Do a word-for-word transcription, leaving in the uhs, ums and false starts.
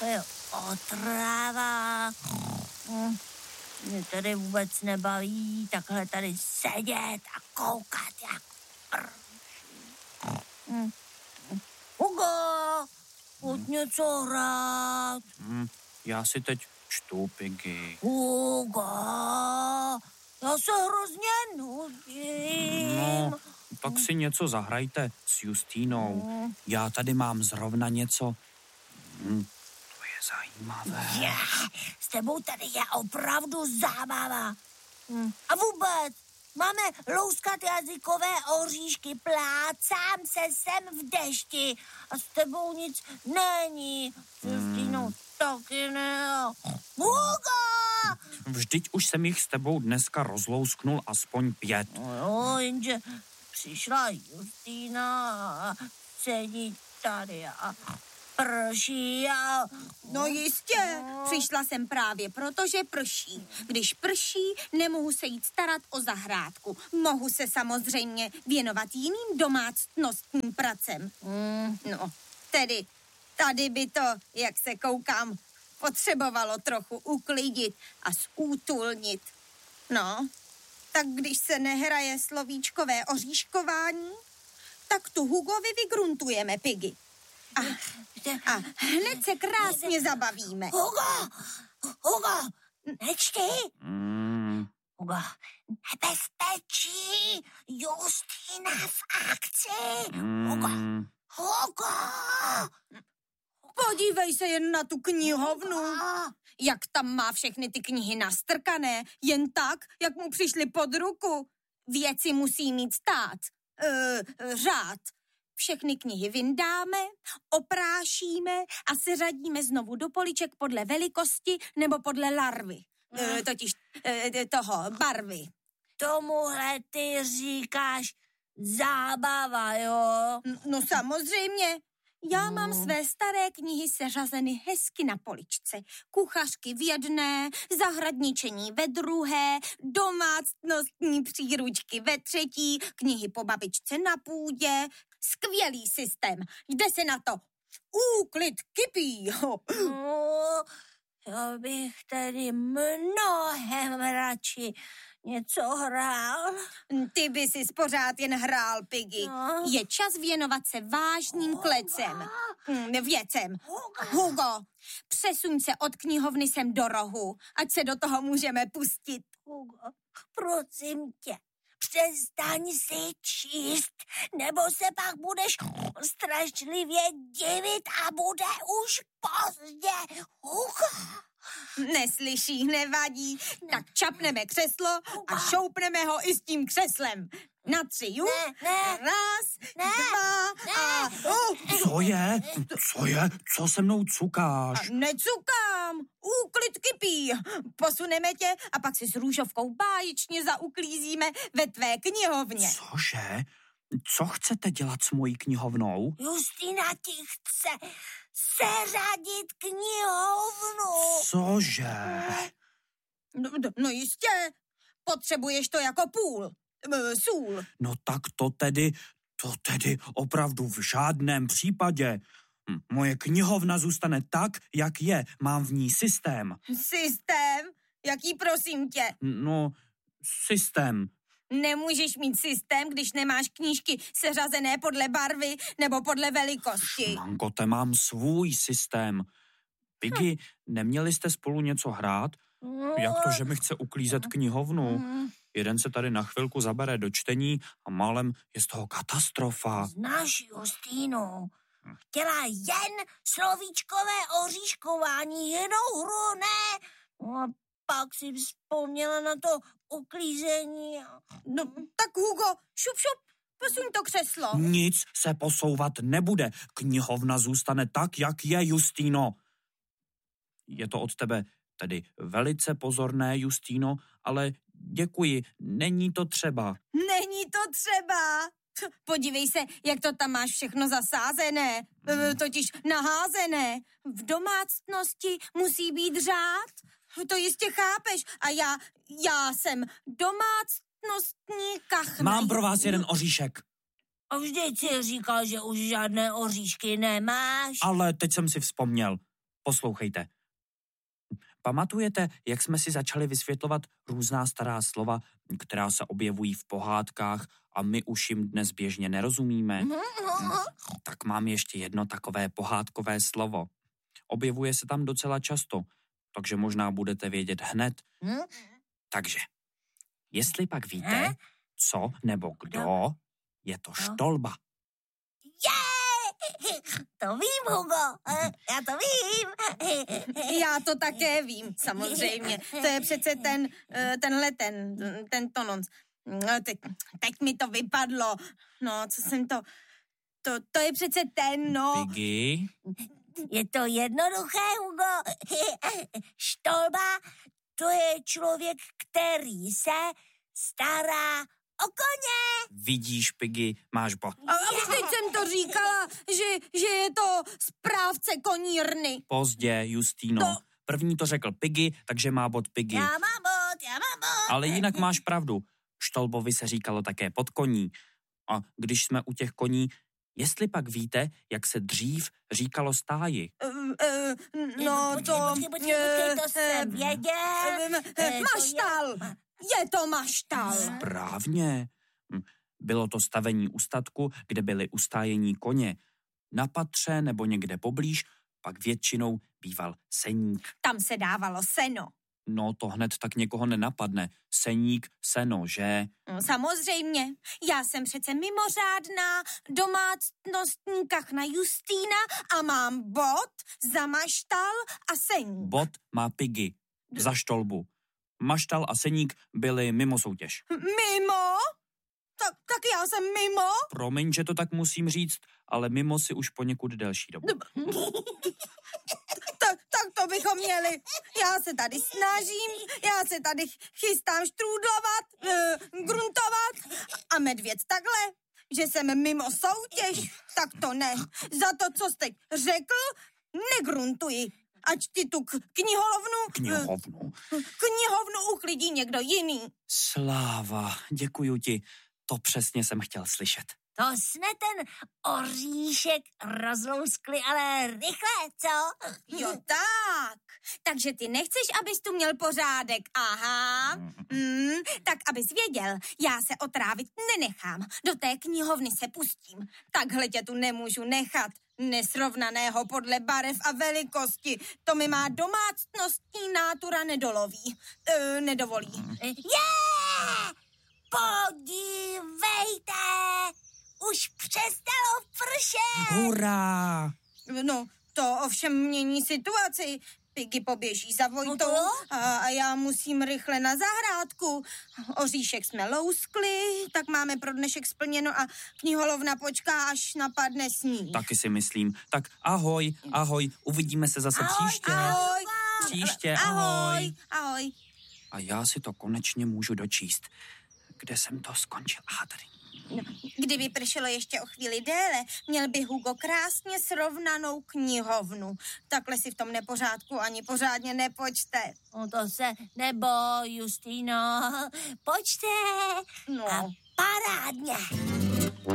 To je otrava. Hm. Mě tady vůbec nebaví takhle tady sedět a koukat, jak prší. Hm. Hugo, pojď něco hrát. Hm. Já si teď čtu, Piggy. Hugo, já se hrozně nudím. No, tak si něco zahrajte s Justínou. Mm. Já tady mám zrovna něco. Hm, to je zajímavé. Je, s tebou tady je opravdu zábava. Hm. A vůbec, máme louskat jazykové oříšky, plácám se sem v dešti a s tebou nic není. S Justínou mm. taky ne. Hugo! Vždyť už jsem jich s tebou dneska rozlousknul aspoň pět. No jo, jenže přišla Justína a sedí tady a prší a... No jistě, přišla jsem právě proto, že prší. Když prší, nemohu se jít starat o zahrádku. Mohu se samozřejmě věnovat jiným domácnostním pracem. Mm. No, tedy tady by to, jak se koukám, potřebovalo trochu uklidit a zútulnit. No, tak když se nehraje slovíčkové oříškování, tak tu Hugovi vygruntujeme, Piggy. A, a hned se krásně zabavíme. Hugo! Hugo! Nečti! Mm. Hugo, nebezpečí! Justína v akci! Hugo! Mm. Hugo! Podívej se jen na tu knihovnu. Hugo! Jak tam má všechny ty knihy nastrkané, jen tak, jak mu přišly pod ruku. Věci musí mít stát, uh, řád. Všechny knihy vyndáme, oprášíme a seřadíme znovu do poliček podle velikosti nebo podle larvy. Hmm. E, totiž e, toho, barvy. Tomuhle ty říkáš zábava, jo? No samozřejmě. Já mám své staré knihy seřazeny hezky na poličce. Kuchařky v jedné, zahradničení ve druhé, domácnostní příručky ve třetí, knihy po babičce na půdě. Skvělý systém. Jde se na to. Úklid kypí. No, já bych tady mnohem radši něco hrál. Ty by si pořád jen hrál, Piggy. No. Je čas věnovat se vážným klecem. Hm, věcem. Hugo. Hugo, přesuň se od knihovny sem do rohu, ať se do toho můžeme pustit. Hugo, prosím tě, přestaň si číst, nebo se pak budeš strašlivě divit a bude už pozdě. Hugo. Neslyší, nevadí. Tak čapneme křeslo a šoupneme ho i s tím křeslem. Na tři, ju? Ne, ne. Raz, Ne, dva ne. a... Uh, Co je? Co je? Co se mnou cukáš? necukám, úklid kypí. Posuneme tě a pak si s růžovkou báječně zauklízíme ve tvé knihovně. Cože? Co chcete dělat s mojí knihovnou? Justína ti chce seřadit knihovnu. Cože? No, no, no jistě, potřebuješ to jako půl. E, sůl. No tak to tedy, to tedy opravdu v žádném případě. Hm, Moje knihovna zůstane tak, jak je. Mám v ní systém. Systém? Jaký, prosím tě? No, systém. Nemůžeš mít systém, když nemáš knížky seřazené podle barvy nebo podle velikosti. Mangote, mám svůj systém. Piggy, neměli jste spolu něco hrát? Jak to, že mi chce uklízet knihovnu? Jeden se tady na chvilku zabere do čtení a málem je z toho katastrofa. Znáš Justínu. Chtěla jen slovíčkové oříškování, jinou hru ne. No a pak si vzpomněla na to uklízení. No, tak Hugo, šup, šup, posuň to křeslo. Nic se posouvat nebude. Knihovna zůstane tak, jak je, Justíno. Je to od tebe tedy velice pozorné, Justíno, ale děkuji, není to třeba. Není to třeba. Podívej se, jak to tam máš všechno zasázené, hmm. totiž naházené. V domácnosti musí být řád. To jistě chápeš. A já, já jsem domácnostní kachna. Mám pro vás jeden oříšek. A vždyť si říkal, že už žádné oříšky nemáš. Ale teď jsem si vzpomněl. Poslouchejte. Pamatujete, jak jsme si začali vysvětlovat různá stará slova, která se objevují v pohádkách a my už jim dnes běžně nerozumíme? Tak mám ještě jedno takové pohádkové slovo. Objevuje se tam docela často, takže možná budete vědět hned. Takže, jestli pak víte, co nebo kdo, je to štolba. To vím, Hugo, já to vím. Já to také vím, samozřejmě. To je přece ten, tenhle ten, ten tononc. Teď, teď mi to vypadlo. No, co jsem to... To, to je přece ten, no. Piggy? Je to jednoduché, Hugo. Štolba, to je člověk, který se stará o koně. Vidíš, Piggy, máš bod. A, a teď jsem to říkala, že, že je to správce konírny. Pozdě, Justýno. To... První to řekl Piggy, takže má bod Piggy. Já mám bod, já mám bod. Ale jinak máš pravdu. Štolbovi se říkalo také podkoní. A když jsme u těch koní, jestli pak víte, jak se dřív říkalo stáji? Uh, uh, no počkej, to... Počkej, počkej, počkej, to jsem uh, věděl. uh, uh, maštal. Je to maštal. Správně. Bylo to stavení u statku, kde byly ustájení koně. Na patře nebo někde poblíž pak většinou býval seník. Tam se dávalo seno. No to hned tak někoho nenapadne. Seník, seno, že? No, samozřejmě. Já jsem přece mimořádná domácnostní kachna Justýna a mám bod za maštal a seník. Bod má Piggy za štolbu. Maštal a seník byli mimo soutěž. Mimo? Tak, tak já jsem mimo? Promiň, že to tak musím říct, ale mimo si už poněkud delší dobu. tak, tak to bychom měli. Já se tady snažím, já se tady chystám štrůdlovat, uh, gruntovat a medvěd takhle, že jsem mimo soutěž, tak to ne. Za to, co jste řekl, negruntuji. Ať ti tu k- knihovnu... Knihovnu? Knihovnu uklidí někdo jiný. Sláva, děkuju ti. To přesně jsem chtěl slyšet. To jsme ten oříšek rozlouskli, ale rychle, co? Jo, tak. Takže ty nechceš, abys tu měl pořádek. Aha. Mm, tak abys věděl, já se otrávit nenechám. Do té knihovny se pustím. Takhle tě tu nemůžu nechat. Nesrovnaného podle barev a velikosti. To mi má domácnostní nátura nedoloví. E, nedovolí. Je! Podívejte! Už přestalo pršet! Hurá! No, to ovšem mění situaci. Piggy poběží za Vojtou a, a já musím rychle na zahrádku. Oříšek jsme louskli, tak máme pro dnešek splněno a kniholovna počká, až napadne sníh. Taky si myslím. Tak ahoj, ahoj, uvidíme se zase Ahoj, příště. Ahoj. Příště, ahoj. Ahoj. Ahoj. A já si to konečně můžu dočíst. Kde jsem to skončil? Aha, tady. No, kdyby pršelo ještě o chvíli déle, měl by Hugo krásně srovnanou knihovnu. Takhle si v tom nepořádku ani pořádně nepočte. No to se neboj, Justýno. Počte. No. A parádně.